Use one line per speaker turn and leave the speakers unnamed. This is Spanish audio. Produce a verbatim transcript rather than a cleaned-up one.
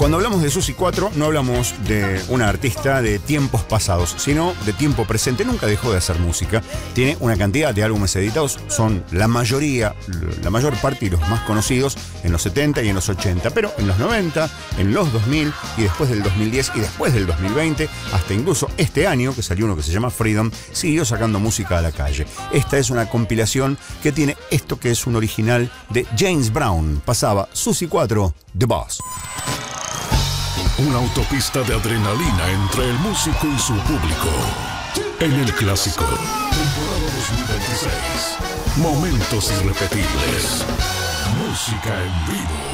Cuando hablamos de Susi cuatro, no hablamos de una artista de tiempos pasados, sino de tiempo presente. Nunca dejó de hacer música. Tiene una cantidad de álbumes editados, son la mayoría, la mayor parte y los más conocidos en los setenta y en los ochenta, pero en los noventa, en los dos mil y después del dos mil diez y después del dos mil veinte, hasta incluso este año, que salió uno que se llama Freedom, siguió sacando música a la calle. Esta es una compilación que tiene esto que es un original de James Brown. Pasaba Susi cuatro, The Boss.
Una autopista de adrenalina entre el músico y su público. En el clásico, temporada dos mil veintiséis. Momentos irrepetibles. Música en vivo.